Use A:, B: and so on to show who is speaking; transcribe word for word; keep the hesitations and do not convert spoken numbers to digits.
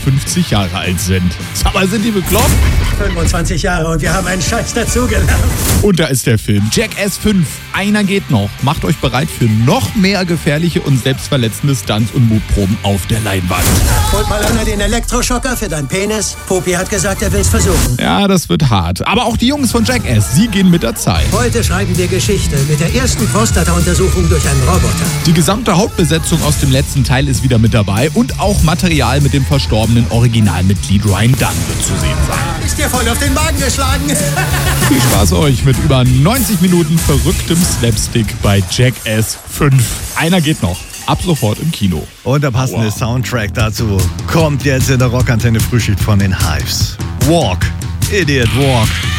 A: fünfzig Jahre alt sind. Sag mal, sind die bekloppt?
B: fünfundzwanzig Jahre und wir haben einen Scheiß dazugelernt.
A: Und da ist der Film Jackass fünf. Einer geht noch. Macht euch bereit für noch mehr gefährliche und selbstverletzende Stunts und Mutproben auf der Leinwand.
B: Holt mal einer den Elektroschocker für deinen Penis. Popi hat gesagt, er will's versuchen.
A: Ja, das wird hart. Aber auch die Jungs von Jackass, sie gehen mit der Zeit.
B: Heute schreiben wir Geschichte mit der ersten Prostata-Untersuchung durch einen Roboter.
A: Die gesamte Hauptbesetzung aus dem letzten Teil ist wieder mit dabei und auch Material mit dem verstorbenen Originalmitglied Ryan Dunn wird zu sehen sein.
B: Ist dir voll auf den Magen geschlagen?
A: Viel Spaß euch mit über neunzig Minuten verrücktem Slapstick bei Jackass fünf. Einer geht noch. Ab sofort im Kino.
C: Und der passende wow. Soundtrack dazu kommt jetzt in der Rockantenne Frühschicht von den Hives. Walk, Idiot Walk.